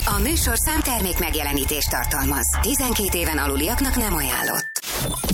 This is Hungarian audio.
A műsorszám termék megjelenítést tartalmaz. 12 éven aluliaknak nem ajánlott.